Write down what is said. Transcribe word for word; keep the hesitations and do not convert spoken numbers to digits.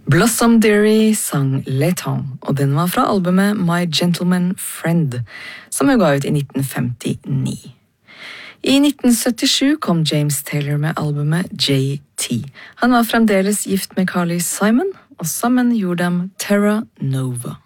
Blossom Dearie sang Le Temps, og den var fra albumet My Gentleman Friend, som hun ga ut i nitten femtini. I nitten syttisju kom James Taylor med albumet J T. Han var fremdeles gift med Carly Simon, og sammen gjorde de Terra Nova.